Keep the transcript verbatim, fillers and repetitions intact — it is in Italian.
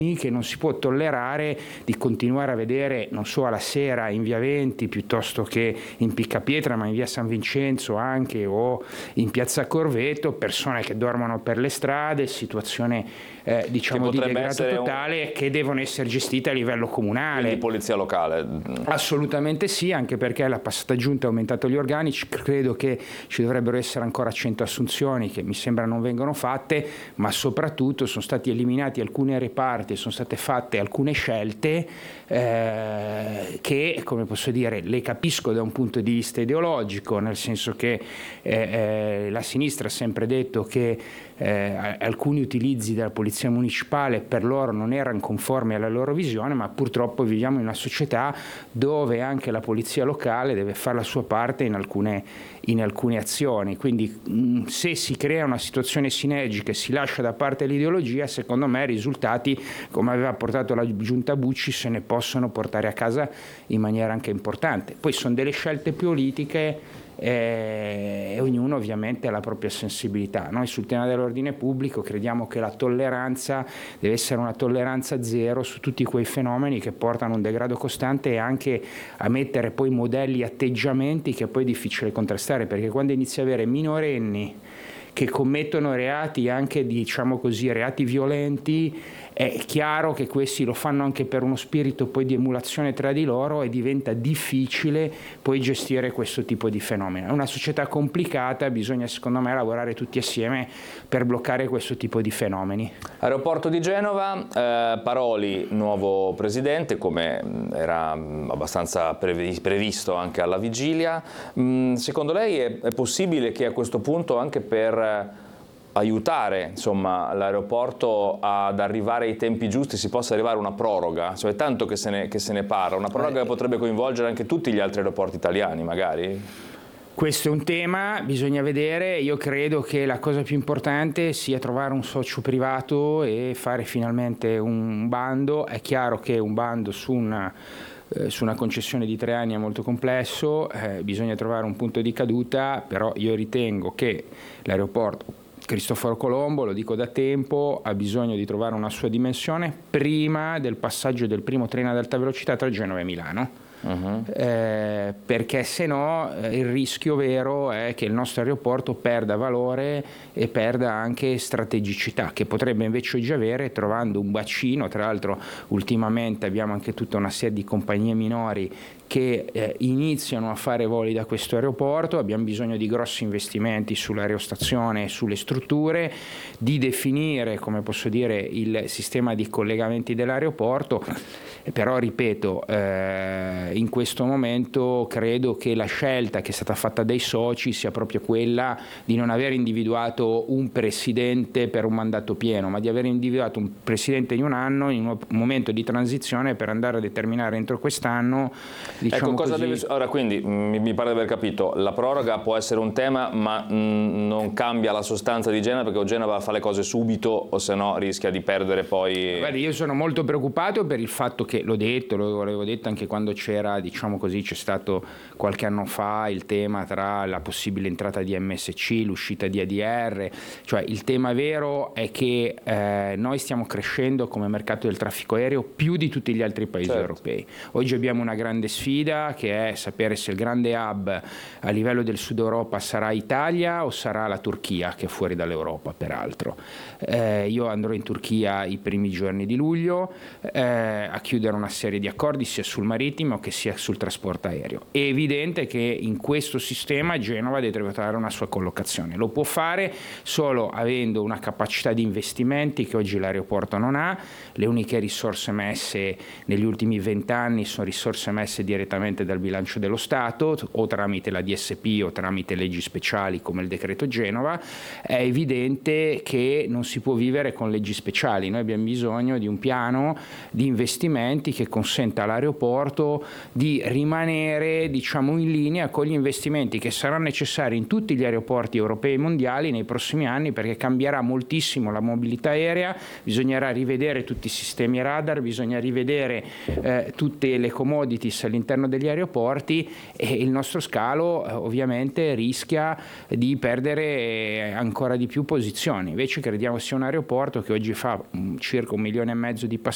che non si può tollerare di continuare a vedere non solo alla sera in via Venti piuttosto che in Piccapietra, ma in via San Vincenzo anche, o in piazza Corveto, persone che dormono per le strade, situazione eh, diciamo di degrado totale un... che devono essere gestite a livello comunale. Quindi polizia locale? Assolutamente sì, anche perché la passata giunta ha aumentato gli organici, credo che ci dovrebbero essere ancora cento assunzioni che mi sembra non vengono fatte, ma soprattutto sono stati eliminati alcuni reparti, sono state fatte alcune scelte eh, che, come posso dire, le capisco da un punto di vista ideologico, nel senso che eh, eh, la sinistra ha sempre detto che eh, alcuni utilizzi della polizia municipale per loro non erano conformi alla loro visione, ma purtroppo viviamo in una società dove anche la polizia locale deve fare la sua parte in alcune, in alcune azioni, quindi mh, se si crea una situazione sinergica e si lascia da parte l'ideologia, secondo me i risultati, come aveva portato la giunta Bucci, se ne possono portare a casa in maniera anche importante. Poi sono delle scelte politiche e ognuno ovviamente ha la propria sensibilità. Noi sul tema dell'ordine pubblico crediamo che la tolleranza deve essere una tolleranza zero su tutti quei fenomeni che portano a un degrado costante e anche a mettere poi modelli, atteggiamenti che poi è difficile contrastare, perché quando inizi a avere minorenni che commettono reati, anche diciamo così reati violenti, è chiaro che questi lo fanno anche per uno spirito poi di emulazione tra di loro e diventa difficile poi gestire questo tipo di fenomeno. È una società complicata, bisogna secondo me lavorare tutti assieme per bloccare questo tipo di fenomeni. Aeroporto di Genova, eh, Paroli nuovo presidente, come era abbastanza previsto anche alla vigilia. Mm, secondo lei è, è possibile che a questo punto, anche per aiutare insomma l'aeroporto ad arrivare ai tempi giusti, si possa arrivare a una proroga? Cioè, è tanto che se ne, che se ne parla, una proroga che potrebbe coinvolgere anche tutti gli altri aeroporti italiani magari? Questo è un tema, bisogna vedere. Io credo che la cosa più importante sia trovare un socio privato e fare finalmente un bando. È chiaro che un bando su una su una concessione di tre anni è molto complesso, eh, bisogna trovare un punto di caduta, però io ritengo che l'aeroporto Cristoforo Colombo, lo dico da tempo, ha bisogno di trovare una sua dimensione prima del passaggio del primo treno ad alta velocità tra Genova e Milano. Uh-huh. eh, perché se no eh, il rischio vero è che il nostro aeroporto perda valore e perda anche strategicità, che potrebbe invece oggi avere trovando un bacino. Tra l'altro ultimamente abbiamo anche tutta una serie di compagnie minori che eh, iniziano a fare voli da questo aeroporto. Abbiamo bisogno di grossi investimenti sull'aerostazione e sulle strutture, di definire, come posso dire, il sistema di collegamenti dell'aeroporto. Però ripeto, eh, in questo momento credo che la scelta che è stata fatta dai soci sia proprio quella di non aver individuato un presidente per un mandato pieno, ma di aver individuato un presidente di un anno in un momento di transizione per andare a determinare entro quest'anno, diciamo, ecco, cosa così. Deve, ora quindi mi, mi pare di aver capito, la proroga può essere un tema, ma mh, non cambia la sostanza di Genova, perché o Genova fa le cose subito o se no rischia di perdere poi. Guardi, io sono molto preoccupato per il fatto che, l'ho detto, lo avevo detto anche quando c'era, diciamo così, c'è stato qualche anno fa il tema tra la possibile entrata di M S C, l'uscita di A D R, cioè il tema vero è che eh, noi stiamo crescendo come mercato del traffico aereo più di tutti gli altri paesi certo. europei. Oggi abbiamo una grande sfida che è sapere se il grande hub a livello del Sud Europa sarà Italia o sarà la Turchia, che è fuori dall'Europa peraltro. Eh, io andrò in Turchia i primi giorni di luglio eh, a chiudere una serie di accordi sia sul marittimo che sia sul trasporto aereo. È evidente che in questo sistema Genova deve trovare una sua collocazione. Lo può fare solo avendo una capacità di investimenti che oggi l'aeroporto non ha. Le uniche risorse messe negli ultimi vent'anni sono risorse messe direttamente dal bilancio dello Stato o tramite la D S P o tramite leggi speciali come il decreto Genova. È evidente che non si può vivere con leggi speciali. Noi abbiamo bisogno di un piano di investimenti che consenta all'aeroporto di rimanere, diciamo, in linea con gli investimenti che saranno necessari in tutti gli aeroporti europei e mondiali nei prossimi anni, perché cambierà moltissimo la mobilità aerea, bisognerà rivedere tutti i sistemi radar, bisogna rivedere eh, tutte le commodities all'interno degli aeroporti e il nostro scalo eh, ovviamente rischia di perdere ancora di più posizioni. Invece crediamo sia un aeroporto che oggi fa circa un milione e mezzo di passeggeri,